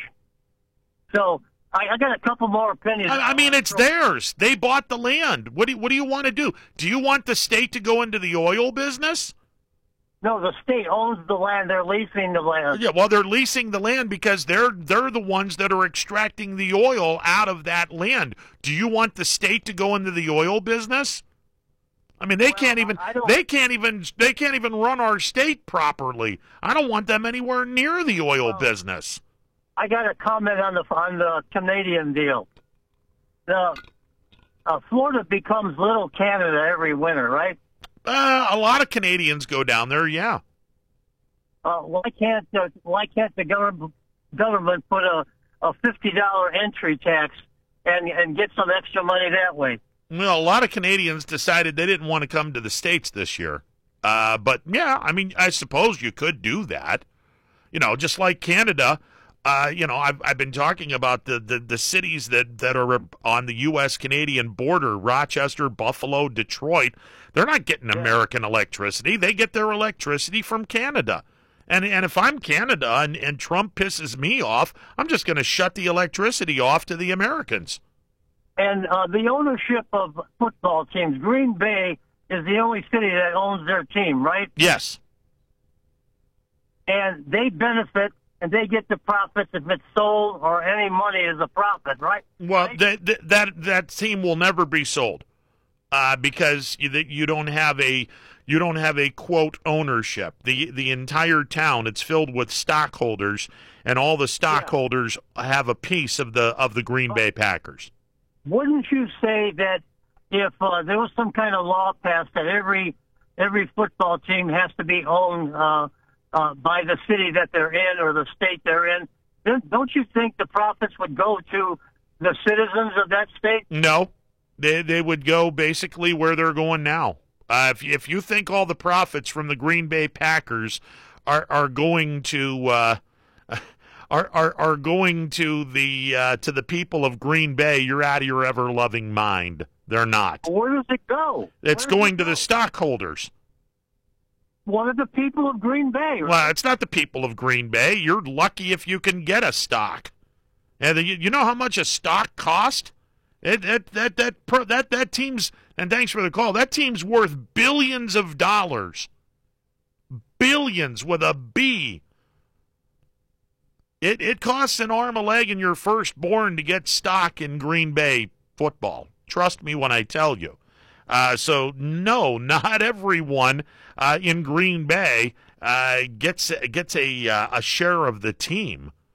So I, I got a couple more opinions. I, I mean, it's theirs. They bought the land. What do you, what do you want to do? Do you want the state to go into the oil business? No, the state owns the land. They're leasing the land. Yeah, well, they're leasing the land because they're they're the ones that are extracting the oil out of that land. Do you want the state to go into the oil business? I mean, they well, can't even they can't even they can't even run our state properly. I don't want them anywhere near the oil well, business. I got a comment on the on the Canadian deal. The uh, Florida becomes little Canada every winter, right? Uh, a lot of Canadians go down there. Yeah. Uh, why can't the why can't the government government put a a fifty dollar entry tax and and get some extra money that way? Well, a lot of Canadians decided they didn't want to come to the States this year. Uh, but, yeah, I mean, I suppose you could do that. You know, just like Canada, uh, you know, I've, I've been talking about the, the, the cities that, that are on the U S Canadian border, Rochester, Buffalo, Detroit. They're not getting American electricity. They get their electricity from Canada. And and if I'm Canada and, and Trump pisses me off, I'm just going to shut the electricity off to the Americans. And uh, the ownership of football teams, Green Bay is the only city that owns their team, right? Yes. And they benefit, and they get the profits if it's sold or any money is a profit, right? Well, that that that, that team will never be sold uh, because you, you don't have a you don't have a quote ownership. The the entire town, it's filled with stockholders, and all the stockholders yeah. have a piece of the of the Green Bay Packers. Wouldn't you say that if uh, there was some kind of law passed that every every football team has to be owned uh, uh, by the city that they're in or the state they're in, then don't you think the profits would go to the citizens of that state? No, they they would go basically where they're going now. Uh, if if you think all the profits from the Green Bay Packers are are going to uh, Are, are are going to the uh, to the people of Green Bay, you're out of your ever-loving mind. They're not. Where does it go? It's going to the stockholders. What are the people of Green Bay? Right? Well, it's not the people of Green Bay. You're lucky if you can get a stock. And you, you know how much a stock cost? It, that that that that that team's and thanks for the call. That team's worth billions of dollars. Billions with a B. It it costs an arm, a leg, and your firstborn to get stock in Green Bay football. Trust me when I tell you. Uh, so, no, not everyone uh, in Green Bay uh, gets gets a uh, a share of the team.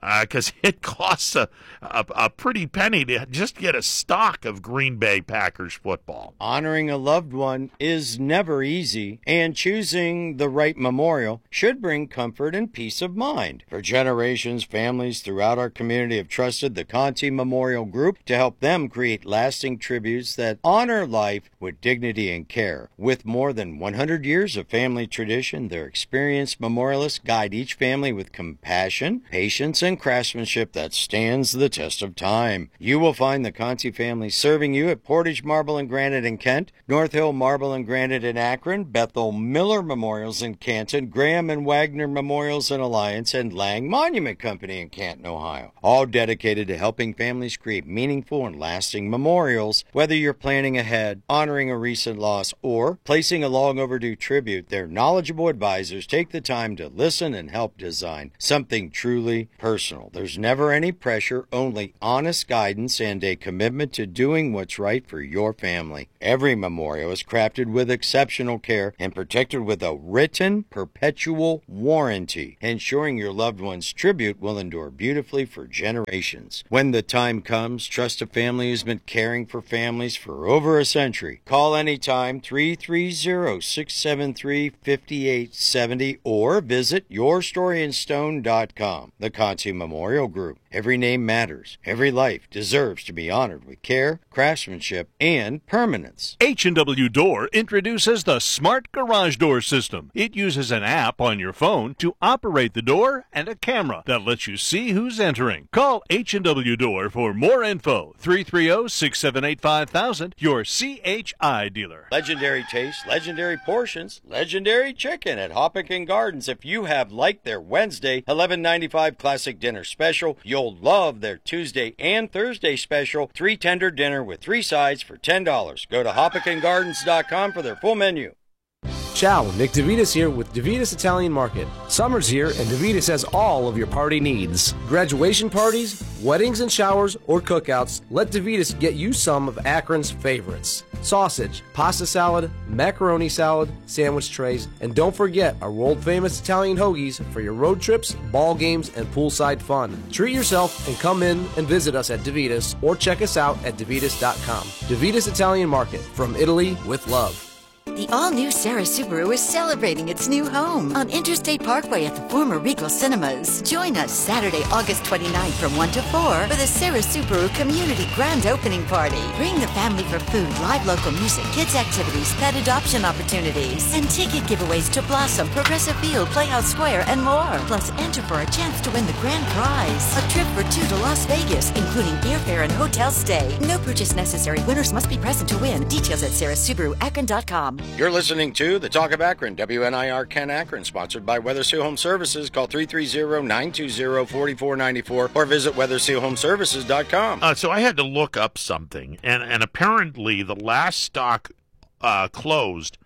because uh, it costs a, a, a pretty penny to just get a stock of Green Bay Packers football. Honoring a loved one is never easy, and choosing the right memorial should bring comfort and peace of mind. For generations, families throughout our community have trusted the Conti Memorial Group to help them create lasting tributes that honor life with dignity and care. With more than one hundred years of family tradition, their experienced memorialists guide each family with compassion, patience, and craftsmanship that stands the test of time. You will find the Conti family serving you at Portage Marble and Granite in Kent, North Hill Marble and Granite in Akron, Bethel Miller Memorials in Canton, Graham and Wagner Memorials in Alliance, and Lang Monument Company in Canton, Ohio. All dedicated to helping families create meaningful and lasting memorials. Whether you're planning ahead, honoring a recent loss, or placing a long overdue tribute, their knowledgeable advisors take the time to listen and help design something truly personal. There's never any pressure, only honest guidance and a commitment to doing what's right for your family. Every memorial is crafted with exceptional care and protected with a written, perpetual warranty, ensuring your loved one's tribute will endure beautifully for generations. When the time comes, trust a family who's been caring for families for over a century. Call anytime, three three zero, six seven three, five eight seven zero, or visit your story in stone dot com. The Conti Memorial Group. Every name matters. Every life deserves to be honored with care, craftsmanship, and permanence. H and W Door introduces the Smart Garage Door System. It uses an app on your phone to operate the door and a camera that lets you see who's entering. Call H and W Door for more info. three three zero, six seven eight, five thousand, your C H I dealer. Legendary taste, legendary portions, legendary chicken at Hoppican Gardens. If you have liked their Wednesday eleven ninety-five classic dinner special, you'll love their Tuesday and Thursday special three tender dinner with three sides for ten dollars. Go to hoppican gardens dot com for their full menu. Ciao, Nick DeVitas here with DeVitas Italian Market. Summer's here and DeVitas has all of your party needs. Graduation parties, weddings and showers, or cookouts, let DeVitas get you some of Akron's favorites. Sausage, pasta salad, macaroni salad, sandwich trays, and don't forget our world-famous Italian hoagies for your road trips, ball games, and poolside fun. Treat yourself and come in and visit us at DeVitas or check us out at devitas dot com. DeVitas Italian Market, from Italy with love. The all-new Sarah Subaru is celebrating its new home on Interstate Parkway at the former Regal Cinemas. Join us Saturday, August twenty-ninth from one to four for the Sarah Subaru Community Grand Opening Party. Bring the family for food, live local music, kids activities, pet adoption opportunities, and ticket giveaways to Blossom, Progressive Field, Playhouse Square, and more. Plus, enter for a chance to win the grand prize, a trip for two to Las Vegas, including airfare and hotel stay. No purchase necessary. Winners must be present to win. Details at sarah subaru akron dot com. You're listening to The Talk of Akron, W N I R Ken Akron, sponsored by Weather Seal Home Services. Call three three zero, nine two zero, four four nine four or visit weather seal home services dot com. Uh, so I had to look up something, and, and apparently the last stock uh, closed,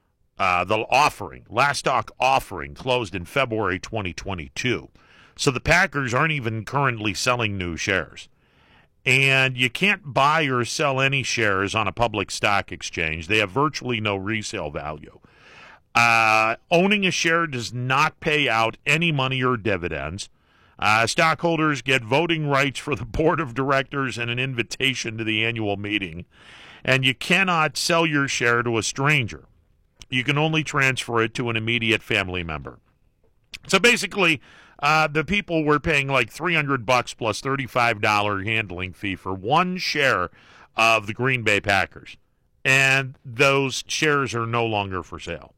uh, the offering, last stock offering closed in February twenty twenty-two. So the Packers aren't even currently selling new shares. And you can't buy or sell any shares on a public stock exchange. They have virtually no resale value. Uh, owning a share does not pay out any money or dividends. Uh, stockholders get voting rights for the board of directors and an invitation to the annual meeting. And you cannot sell your share to a stranger. You can only transfer it to an immediate family member. So basically, Uh, the people were paying like three hundred bucks plus thirty-five dollars handling fee for one share of the Green Bay Packers. And those shares are no longer for sale.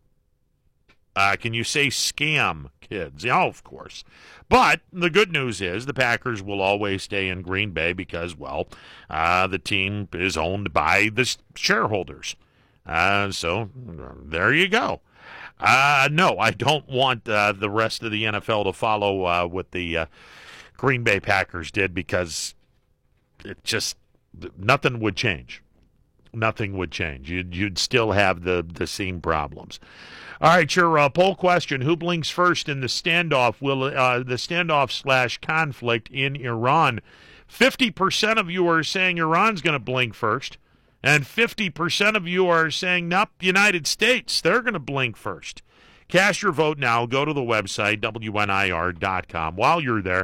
Uh, can you say scam, kids? Yeah, of course. But the good news is the Packers will always stay in Green Bay because, well, uh, the team is owned by the shareholders. Uh, so there you go. Uh, no, I don't want uh, the rest of the N F L to follow uh, what the uh, Green Bay Packers did because it just, nothing would change. Nothing would change. You'd, you'd still have the, the same problems. All right, your uh, poll question, who blinks first in the standoff, will uh, the standoff slash conflict in Iran? fifty percent of you are saying Iran's going to blink first. And fifty percent of you are saying, nope, United States, they're going to blink first. Cast your vote now. Go to the website, W N I R dot com. While you're there,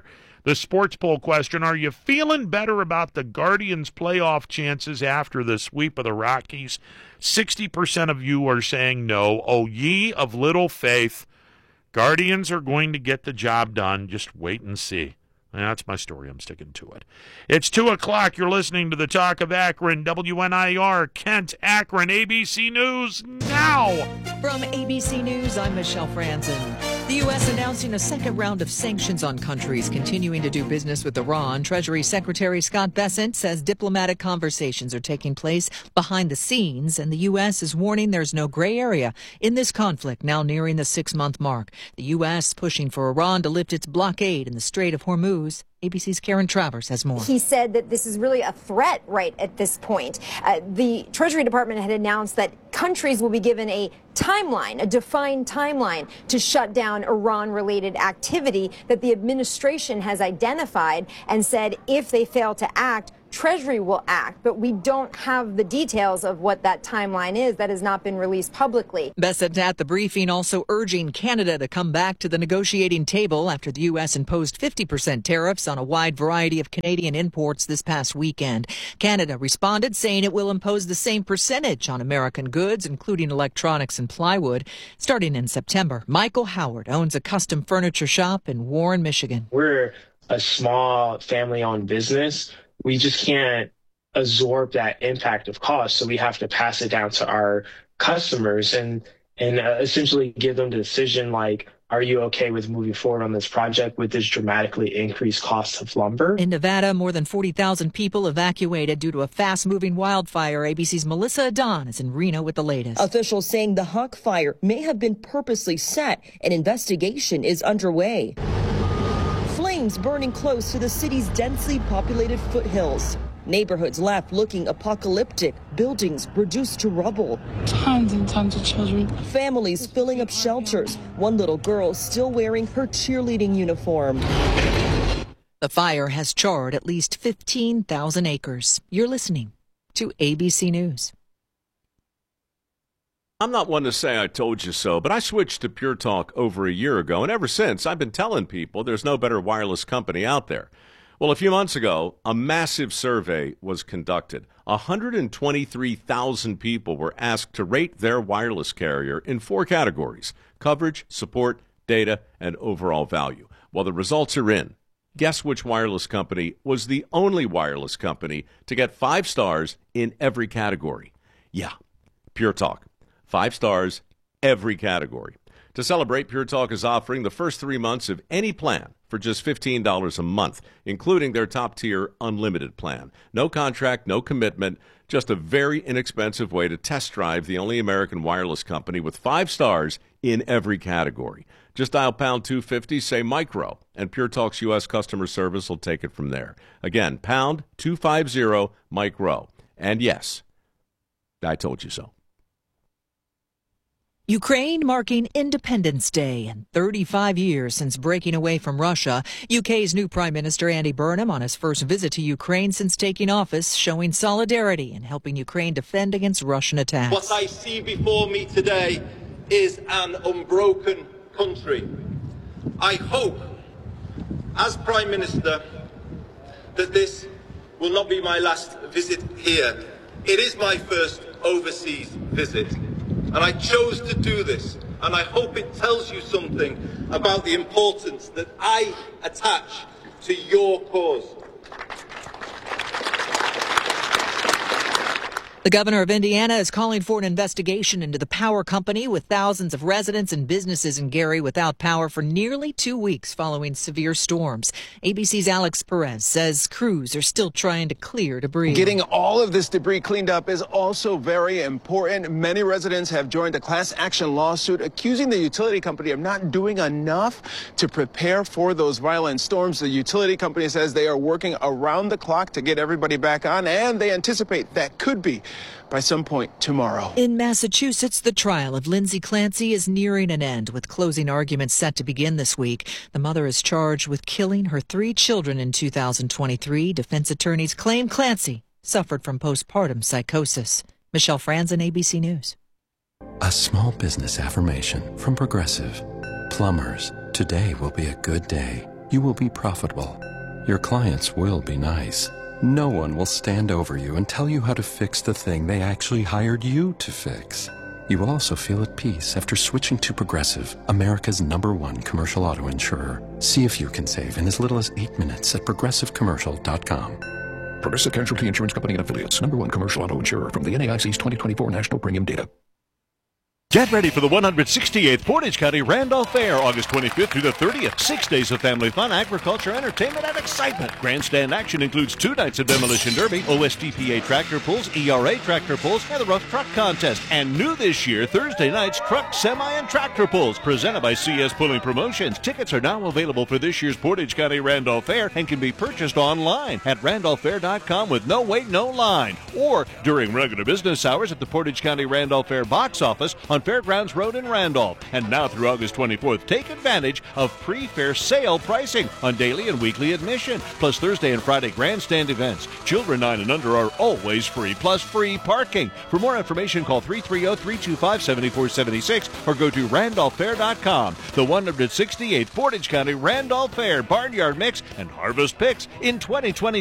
The sports poll question, are you feeling better about the Guardians' playoff chances after the sweep of the Rockies? sixty percent of you are saying no. Oh, ye of little faith. Guardians are going to get the job done. Just wait and see. That's my story. I'm sticking to it. It's two o'clock. You're listening to the Talk of Akron, W N I R, Kent, Akron, A B C News now. From A B C News, I'm Michelle Franzen. The U S announcing a second round of sanctions on countries continuing to do business with Iran. Treasury Secretary Scott Bessent says diplomatic conversations are taking place behind the scenes, and the U S is warning there's no gray area in this conflict now nearing the six-month mark. The U S pushing for Iran to lift its blockade in the Strait of Hormuz. A B C's Karen Travers has more. He said that this is really a threat right at this point. Uh, the Treasury Department had announced that countries will be given a timeline, a defined timeline to shut down Iran-related activity that the administration has identified and said if they fail to act, Treasury will act, but we don't have the details of what that timeline is. That has not been released publicly. Bessent at the briefing also urging Canada to come back to the negotiating table after the U S imposed fifty percent tariffs on a wide variety of Canadian imports this past weekend. Canada responded, saying it will impose the same percentage on American goods, including electronics and plywood, starting in September. Michael Howard owns a custom furniture shop in Warren, Michigan. We're a small family-owned business. We just can't absorb that impact of cost, so we have to pass it down to our customers and and uh, essentially give them the decision like, are you okay with moving forward on this project with this dramatically increased cost of lumber? In Nevada, more than forty thousand people evacuated due to a fast-moving wildfire. A B C's Melissa Adon is in Reno with the latest. Officials saying the Hawk fire may have been purposely set. An investigation is underway. Flames burning close to the city's densely populated foothills. Neighborhoods left looking apocalyptic, buildings reduced to rubble. Tons and tons of children. Families filling up shelters, one little girl still wearing her cheerleading uniform. The fire has charred at least fifteen thousand acres. You're listening to A B C News. I'm not one to say I told you so, but I switched to Pure Talk over a year ago, and ever since I've been telling people there's no better wireless company out there. Well, a few months ago, a massive survey was conducted. one hundred twenty-three thousand people were asked to rate their wireless carrier in four categories: coverage, support, data, and overall value. Well, the results are in. Guess which wireless company was the only wireless company to get five stars in every category? Yeah, Pure Talk. Five stars, every category. To celebrate, Pure Talk is offering the first three months of any plan for just fifteen dollars a month, including their top-tier unlimited plan. No contract, no commitment, just a very inexpensive way to test drive the only American wireless company with five stars in every category. Just dial pound two fifty, say micro, and Pure Talk's U S customer service will take it from there. Again, pound two fifty, micro. And yes, I told you so. Ukraine marking Independence Day and thirty-five years since breaking away from Russia. U K's new Prime Minister Andy Burnham on his first visit to Ukraine since taking office, showing solidarity and helping Ukraine defend against Russian attacks. What I see before me today is an unbroken country. I hope, as Prime Minister, that this will not be my last visit here. It is my first overseas visit. And I chose to do this, and I hope it tells you something about the importance that I attach to your cause. The governor of Indiana is calling for an investigation into the power company with thousands of residents and businesses in Gary without power for nearly two weeks following severe storms. A B C's Alex Perez says crews are still trying to clear debris. Getting all of this debris cleaned up is also very important. Many residents have joined a class action lawsuit accusing the utility company of not doing enough to prepare for those violent storms. The utility company says they are working around the clock to get everybody back on, and they anticipate that could be by some point tomorrow. In Massachusetts, the trial of Lindsay Clancy is nearing an end, with closing arguments set to begin this week. The mother is charged with killing her three children in two thousand twenty-three. Defense attorneys claim Clancy suffered from postpartum psychosis. Michelle Franzen, A B C News. A small business affirmation from Progressive. Plumbers, today will be a good day. You will be profitable. Your clients will be nice. No one will stand over you and tell you how to fix the thing they actually hired you to fix. You will also feel at peace after switching to Progressive, America's number one commercial auto insurer. See if you can save in as little as eight minutes at progressive commercial dot com. Progressive Casualty Insurance Company and Affiliates, number one commercial auto insurer from the N A I C's twenty twenty-four National Premium Data. Get ready for the one hundred sixty-eighth Portage County Randolph Fair, August twenty-fifth through the thirtieth. Six days of family fun, agriculture, entertainment, and excitement. Grandstand action includes two nights of Demolition Derby, O S D P A tractor pulls, E R A tractor pulls, and the Rough Truck Contest. And new this year, Thursday nights, truck, semi, and tractor pulls, presented by C S Pulling Promotions. Tickets are now available for this year's Portage County Randolph Fair and can be purchased online at randolph fair dot com with no wait, no line. Or during regular business hours at the Portage County Randolph Fair box office on Fairgrounds Road in Randolph. And now through August twenty-fourth, take advantage of pre-fair sale pricing on daily and weekly admission, plus Thursday and Friday grandstand events. Children nine and under are always free, plus free parking. For more information, call three three zero, three two five, seven four seven six or go to randolph fair dot com. The one hundred sixty-eighth Portage County Randolph Fair Barnyard Mix and Harvest Picks in twenty twenty.